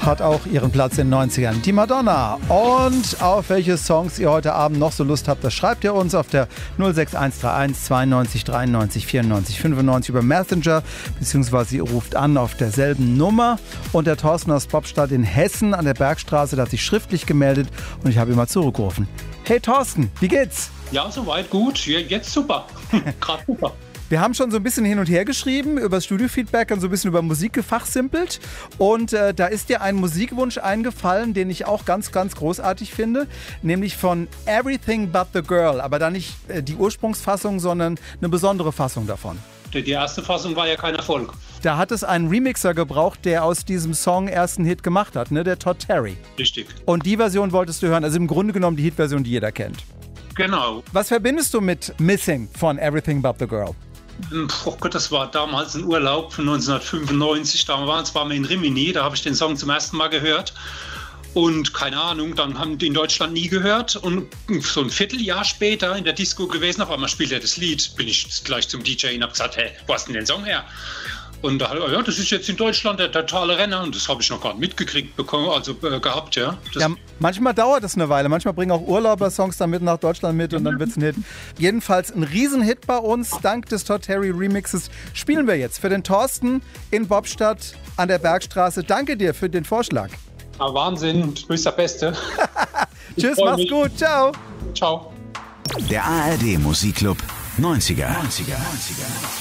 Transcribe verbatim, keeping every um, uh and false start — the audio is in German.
hat auch ihren Platz in den neunzigern. Die Madonna. Und auf welche Songs ihr heute Abend noch so Lust habt, das schreibt ihr uns auf der null sechs eins drei eins zweiundneunzig dreiundneunzig vierundneunzig fünfundneunzig über Messenger, beziehungsweise ihr ruft an auf derselben Nummer. Und der Thorsten aus Bobstadt in Hessen an der Bergstraße, der hat sich schriftlich gemeldet und ich habe ihn mal zurückgerufen. Hey Thorsten, wie geht's? Ja, soweit gut. Jetzt super. Gerade super. Wir haben schon so ein bisschen hin und her geschrieben, über das Studio-Feedback und so ein bisschen über Musik gefachsimpelt. Und äh, da ist dir ein Musikwunsch eingefallen, den ich auch ganz, ganz großartig finde. Nämlich von Everything But The Girl. Aber da nicht äh, die Ursprungsfassung, sondern eine besondere Fassung davon. Die erste Fassung war ja kein Erfolg. Da hat es einen Remixer gebraucht, der aus diesem Song ersten Hit gemacht hat, ne? Der Todd Terry. Richtig. Und die Version wolltest du hören, also im Grunde genommen die Hitversion, die jeder kennt. Genau. Was verbindest du mit Missing von Everything But The Girl? Oh Gott, das war damals ein Urlaub von neunzehnhundertfünfundneunzig. Damals waren wir in Rimini, da habe ich den Song zum ersten Mal gehört. Und keine Ahnung, dann haben die in Deutschland nie gehört. Und so ein Vierteljahr später in der Disco gewesen, auf einmal spielt er das Lied. Bin ich gleich zum D J und habe gesagt, hey, wo hast du denn den Song her? Und da, ja, das ist jetzt in Deutschland der totale Renner. Und das habe ich noch gar nicht mitgekriegt bekommen, also äh, gehabt, ja. Das ja. Manchmal dauert es eine Weile. Manchmal bringen auch Urlauber Songs dann mit nach Deutschland mit und dann wird es ein Hit. Jedenfalls ein Riesenhit bei uns. Dank des Todd Terry Remixes spielen wir jetzt für den Thorsten in Bobstadt an der Bergstraße. Danke dir für den Vorschlag. Ja, Wahnsinn, du bist der Beste. Tschüss, mach's mich. Gut, ciao. Ciao. Der A R D Musikclub neunziger.